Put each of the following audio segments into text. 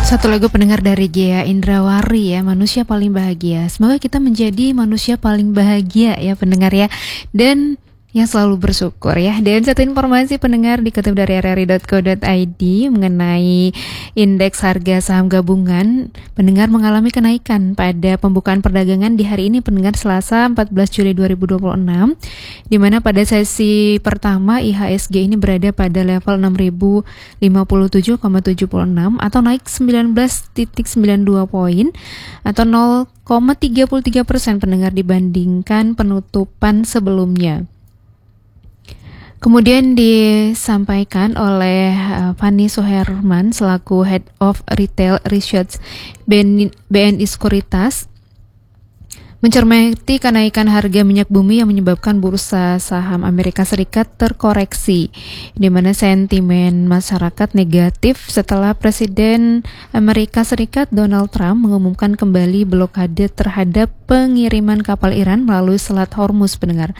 Satu lagu pendengar dari Gea Indrawari ya, Manusia Paling Bahagia. Semoga kita menjadi manusia paling bahagia ya pendengar ya. Dan yang selalu bersyukur ya. Dan satu informasi pendengar dikutip dari rri.co.id mengenai indeks harga saham gabungan. Pendengar mengalami kenaikan pada pembukaan perdagangan di hari ini pendengar Selasa 14 Juli 2026. Di mana pada sesi pertama IHSG ini berada pada level 6057,76 atau naik 19,92 poin atau 0,33% pendengar dibandingkan penutupan sebelumnya. Kemudian disampaikan oleh Fanny Suherman selaku Head of Retail Research BNI Sekuritas mencermati kenaikan harga minyak bumi yang menyebabkan bursa saham Amerika Serikat terkoreksi, di mana sentimen masyarakat negatif setelah Presiden Amerika Serikat Donald Trump mengumumkan kembali blokade terhadap pengiriman kapal Iran melalui Selat Hormuz pendengar.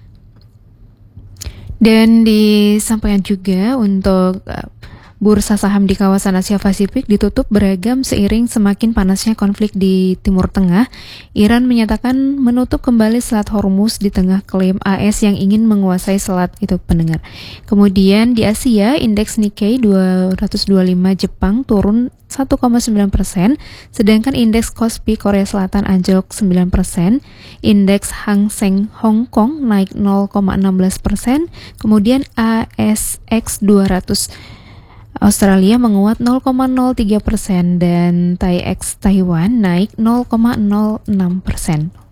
Dan disampaikan juga untuk bursa saham di kawasan Asia Pasifik ditutup beragam seiring semakin panasnya konflik di Timur Tengah. Iran menyatakan menutup kembali Selat Hormuz di tengah klaim AS yang ingin menguasai selat itu pendengar. Kemudian di Asia, indeks Nikkei 225 Jepang turun 1,9%, sedangkan indeks Kospi Korea Selatan anjlok 9%, indeks Hang Seng Hong Kong naik 0,16%, kemudian ASX 200 Australia menguat 0,03% dan TAIEX Taiwan naik 0,06%.